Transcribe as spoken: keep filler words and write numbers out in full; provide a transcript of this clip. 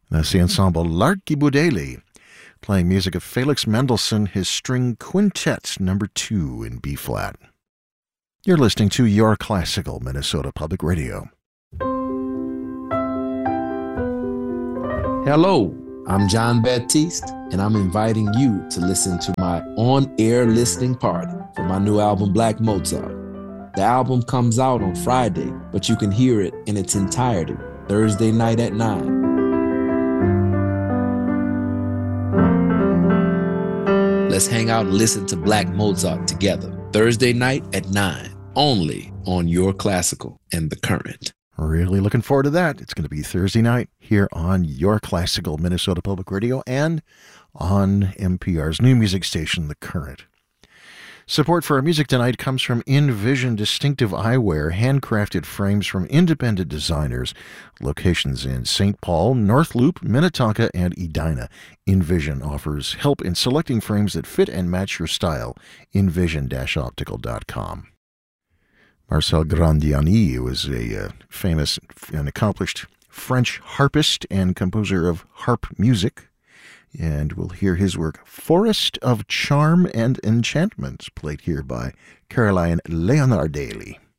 That's the ensemble L'Archibudeli, playing music of Felix Mendelssohn, his string quintet number two in B-flat. You're listening to Your Classical Minnesota Public Radio. Hello, I'm John Baptiste, and I'm inviting you to listen to my on-air listening party for my new album, Black Mozart. The album comes out on Friday, but you can hear it in its entirety Thursday night at nine. Let's hang out and listen to Black Mozart together Thursday night at nine, only on Your Classical and The Current. Really looking forward to that. It's going to be Thursday night here on Your Classical Minnesota Public Radio and on N P R's new music station, The Current. Support for our music tonight comes from InVision Distinctive Eyewear, handcrafted frames from independent designers. Locations in Saint Paul, North Loop, Minnetonka, and Edina. InVision offers help in selecting frames that fit and match your style. invision dash optical dot com. Marcel Grandiani was a uh, famous and accomplished French harpist and composer of harp music. And we'll hear his work, Forest of Charm and Enchantment, played here by Caroline Leonardelli.